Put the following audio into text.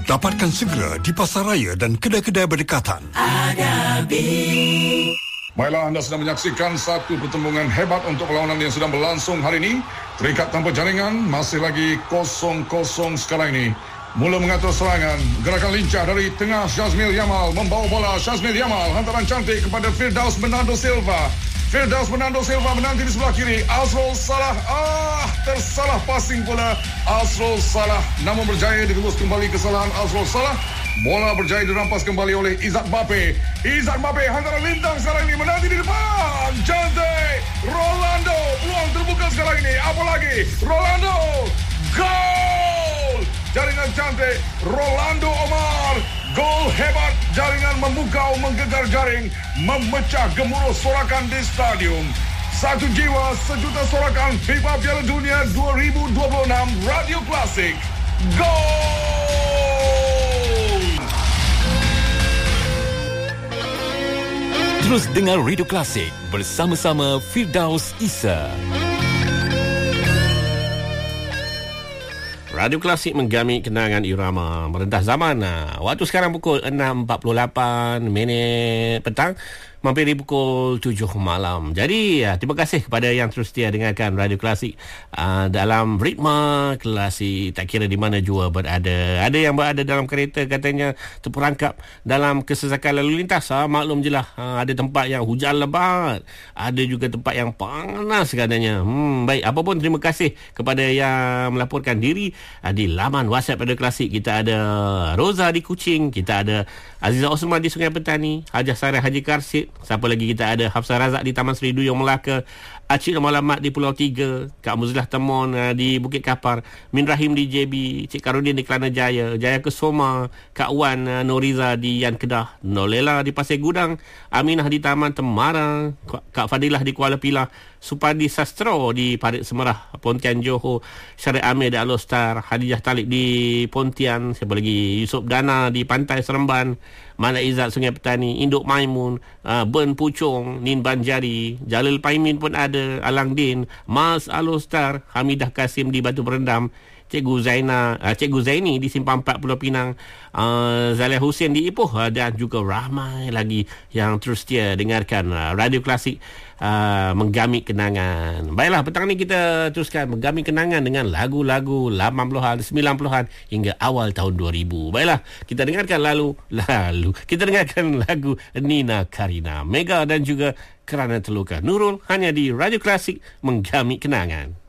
dapatkan segera di pasaraya dan kedai-kedai berdekatan. Baiklah, anda sedang menyaksikan satu pertembungan hebat untuk perlawanan yang sedang berlangsung hari ini. Terikat tanpa jaringan, masih lagi 0-0 sekarang ini. Mula mengatur serangan, gerakan lincah dari tengah Syazmil Yamal, membawa bola Syazmil Yamal, hantaran cantik kepada Firdaus Bernardo Silva. Firdaus Bernardo Silva menanti di sebelah kiri. Azrul Salah, tersalah passing pula Azrul Salah. Namun berjaya ditebus kembali kesalahan Azrul Salah. Bola berjaya dirampas kembali oleh Izzat Mbappe. Izzat Mbappe hantaran lintang sekarang ini, menanti di depan. Cantik Rolando, peluang terbuka sekarang ini. Apa lagi? Rolando, gol! Jaringan cantik Rolando Omar. Gol hebat, jaringan memukau, menggegar jaring, memecah gemuruh sorakan di stadium. Satu jiwa, sejuta sorakan FIFA Piala Dunia 2026 Radio Klasik. Gol! Terus dengar Radio Klasik bersama-sama Firdaus Isa. Radio Klasik menggamit kenangan irama merendah zaman. Waktu sekarang pukul 6.48 petang, mampir di pukul 7 malam. Jadi terima kasih kepada yang terus setia dengarkan Radio Klasik dalam ritma klasik, tak kira di mana jua berada. Ada yang berada dalam kereta, katanya terperangkap dalam kesesakan lalu lintas. Maklum je lah, ada tempat yang hujan lebat, ada juga tempat yang panas katanya. Baik, apapun terima kasih kepada yang melaporkan diri di laman WhatsApp Radio Klasik. Kita ada Roza di Kuching, kita ada Aziza Osman di Sungai Petani, Hajah Sarah Haji Karsid. Siapa lagi? Kita ada Hafsah Razak di Taman Seri Duyung Melaka, Acik Malamat di Pulau Tiga, Kak Muzlah Temon di Bukit Kapar, Min Rahim di JB, Cik Karudin di Kelana Jaya, Jaya Kesoma, Kak Wan Noriza di Yan Kedah, Nolela di Pasir Gudang, Aminah di Taman Temara, Kak Fadilah di Kuala Pilah, Supadi Sastro di Parit Semerah, Pontian Johor, Syarif Amir di Alostar, Hadijah Talib di Pontian, siapa lagi? Yusuf Dana di Pantai Seremban, Mana Izzat Sungai Petani, Induk Maimun, Ben Pucung, Nin Banjari, Jalil Paimin pun ada, Alang Din, Mas Alostar, Hamidah Kasim di Batu Berendam, Cikgu Zaini di Simpang 4 Pulau Pinang, Zalia Hussein di Ipoh, dan juga ramai lagi yang terus setia dengarkan Radio Klasik menggamit kenangan. Baiklah, petang ni kita teruskan menggamit kenangan dengan lagu-lagu 80-an, 90-an hingga awal tahun 2000. Baiklah, kita dengarkan kita dengarkan lagu Nina Karina, Mega dan juga Kerana Terluka. Nurul hanya di Radio Klasik menggamit kenangan.